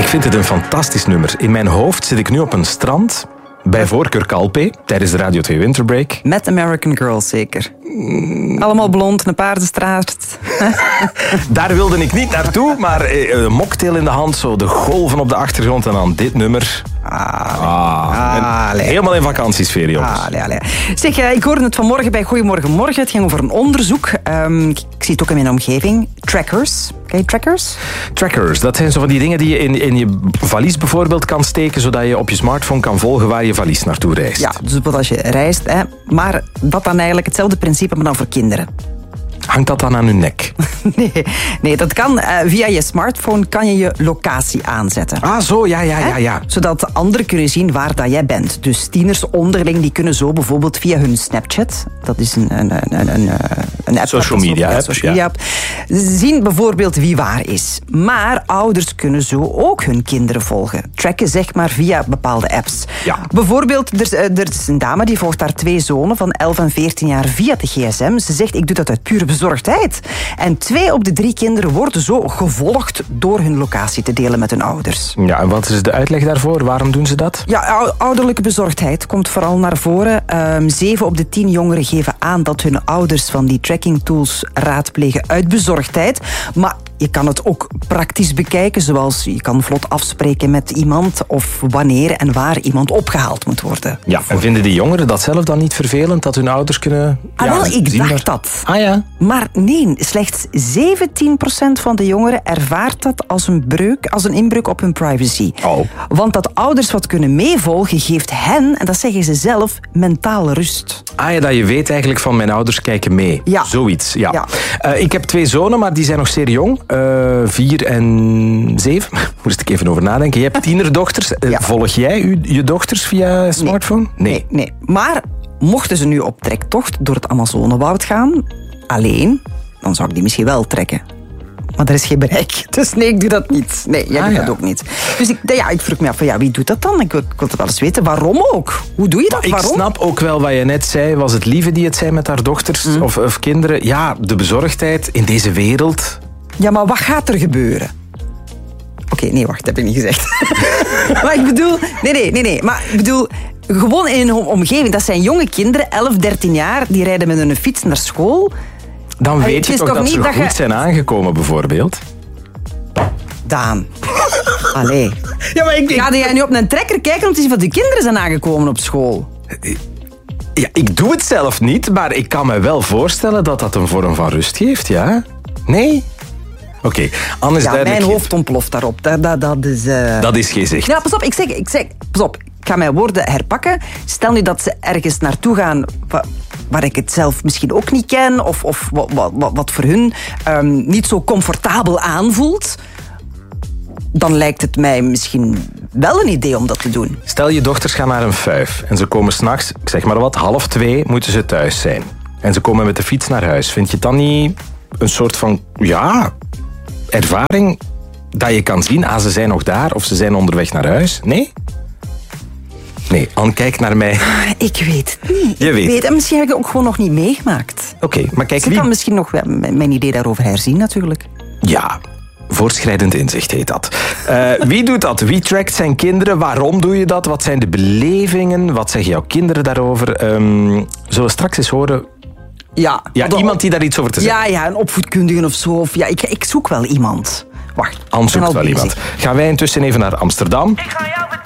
vind het een fantastisch nummer. In mijn hoofd zit ik nu op een strand, bij voorkeur Calpe, tijdens de Radio 2 Winterbreak. Met American Girl, zeker. Allemaal blond, een paardenstraat. Daar wilde ik niet naartoe, maar een mocktail in de hand, zo de golven op de achtergrond en dan dit nummer. Helemaal in vakantiesfeer, jongens. Zeg, ik hoorde het vanmorgen bij Goedemorgen Morgen. Het ging over een onderzoek. Ik zie het ook in mijn omgeving. Trackers. Ken je trackers? Trackers, dat zijn zo van die dingen die je in je valies bijvoorbeeld kan steken, zodat je op je smartphone kan volgen waar je valies naartoe reist. Ja, dus wat als je reist. Hè. Maar dat dan eigenlijk hetzelfde principe, maar dan voor kinderen. Hangt dat dan aan hun nek? Nee, dat kan. Via je smartphone kan je je locatie aanzetten. Ah, zo, ja. Zodat anderen kunnen zien waar dat jij bent. Dus tieners onderling die kunnen zo bijvoorbeeld via hun Snapchat, dat is een app. Social media app. Zien bijvoorbeeld wie waar is. Maar ouders kunnen zo ook hun kinderen volgen. Tracken zeg maar via bepaalde apps. Ja. Bijvoorbeeld, er is een dame die volgt haar 2 zonen van 11 en 14 jaar via de gsm. Ze zegt, ik doe dat uit pure bezorgdheid. En 2 op de 3 kinderen worden zo gevolgd door hun locatie te delen met hun ouders. Ja, en wat is de uitleg daarvoor? Waarom doen ze dat? Ja, ouderlijke bezorgdheid komt vooral naar voren. 7 op de 10 jongeren geven aan dat hun ouders van die tracking tools raadplegen uit bezorgdheid. Maar je kan het ook praktisch bekijken, zoals je kan vlot afspreken met iemand of wanneer en waar iemand opgehaald moet worden. Ja, en vinden die jongeren dat zelf dan niet vervelend, dat hun ouders kunnen... Ik dacht dat. Ah ja? Maar nee, slechts 17% van de jongeren ervaart dat als een inbreuk op hun privacy. Oh. Want dat ouders wat kunnen meevolgen geeft hen, en dat zeggen ze zelf, mentale rust. Ah ja, dat je weet eigenlijk van mijn ouders kijken mee. Ja. Zoiets, ja. Ik heb 2 zonen, maar die zijn nog zeer jong. 4 en 7. Moest ik even over nadenken. Je hebt tienerdochters. Volg jij je dochters via smartphone? Nee. Maar mochten ze nu op trektocht door het Amazonewoud gaan, alleen, dan zou ik die misschien wel trekken. Maar er is geen bereik. Dus nee, ik doe dat niet. Nee, jij doet dat ook niet. Dus ik vroeg me af, wie doet dat dan? Ik wil het wel eens weten. Waarom ook? Hoe doe je dat? Maar waarom? Ik snap ook wel wat je net zei. Was het Lieve die het zei met haar dochters of kinderen? Ja, de bezorgdheid in deze wereld. Ja, maar wat gaat er gebeuren? Oké, nee, wacht, dat heb ik niet gezegd. Maar ik bedoel... Nee. Maar ik bedoel, gewoon in een omgeving. Dat zijn jonge kinderen, 11, 13 jaar, die rijden met hun fiets naar school. Dan weet je toch dat ze goed zijn aangekomen, bijvoorbeeld? Daan. Allee. Ja, maar Ga jij nu op een trekker kijken om te zien wat de kinderen zijn aangekomen op school? Ja, ik doe het zelf niet, maar ik kan me wel voorstellen dat dat een vorm van rust geeft, ja? Nee? Oké, Anne is duidelijk... mijn hoofd ontploft daarop. Dat is... Dat is gezegd. Ja, pas op, ik zeg, pas op. Ik ga mijn woorden herpakken. Stel nu dat ze ergens naartoe gaan waar ik het zelf misschien ook niet ken, of wat voor hun niet zo comfortabel aanvoelt, dan lijkt het mij misschien wel een idee om dat te doen. Stel, je dochters gaan naar een fuif en ze komen 's nachts, ik zeg maar wat, 1:30 moeten ze thuis zijn. En ze komen met de fiets naar huis. Vind je het dan niet een soort van, ervaring dat je kan zien, ze zijn nog daar of ze zijn onderweg naar huis? Nee? Nee, Anne kijkt naar mij. Ik weet het niet. Je weet. En misschien heb ik het ook gewoon nog niet meegemaakt. Oké, maar kijk... Ze kan misschien nog mijn idee daarover herzien, natuurlijk. Ja, voortschrijdend inzicht heet dat. Wie doet dat? Wie trackt zijn kinderen? Waarom doe je dat? Wat zijn de belevingen? Wat zeggen jouw kinderen daarover? Zullen we straks eens horen... Ja, iemand die daar iets over te zeggen. Ja, een opvoedkundige of zo. Of, ik zoek wel iemand. Wacht. Anne zoekt wel iemand. Gaan wij intussen even naar Amsterdam. Ik ga jou